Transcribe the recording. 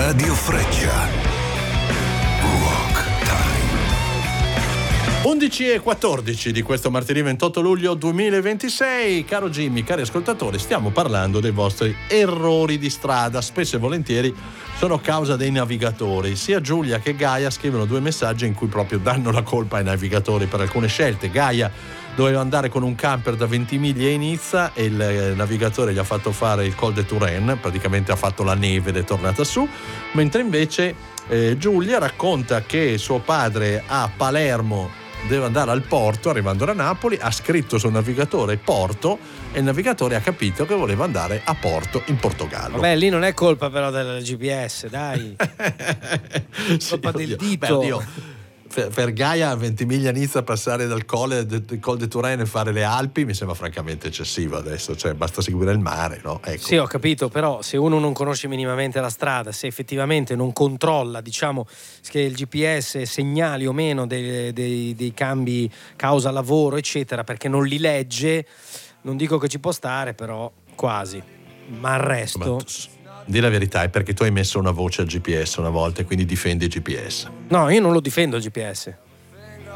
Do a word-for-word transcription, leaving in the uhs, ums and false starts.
Radio Freccia. Rock Time. undici e quattordici di questo martedì ventotto luglio duemilaventisei. Caro Jimmy, cari ascoltatori, stiamo parlando dei vostri errori di strada. Spesso e volentieri sono causa dei navigatori. Sia Giulia che Gaia scrivono due messaggi in cui proprio danno la colpa ai navigatori per alcune scelte. Gaia doveva andare con un camper da Ventimiglia e Nizza e il navigatore gli ha fatto fare il Col de Turenne, praticamente ha fatto la neve ed è tornata su, mentre invece eh, Giulia racconta che suo padre a Palermo deve andare al porto, arrivando da Napoli, ha scritto sul navigatore Porto e il navigatore ha capito che voleva andare a Porto in Portogallo. Vabbè, lì non è colpa però del G P S, dai. Sì, Colpa oddio. del dito. Beh, oddio. Per, per Gaia a Ventimiglia Nizza passare dal Col de, Col de Turenne e fare le Alpi mi sembra francamente eccessivo adesso, cioè basta seguire il mare, no? Ecco. Sì, ho capito, però se uno non conosce minimamente la strada, se effettivamente non controlla, diciamo, che il G P S segnali o meno dei, dei, dei cambi causa lavoro, eccetera, perché non li legge, non dico che ci può stare, però quasi. Ma il resto... Ma, di la verità, è perché tu hai messo una voce al G P S una volta e quindi difendi il G P S. No, io non lo difendo il G P S.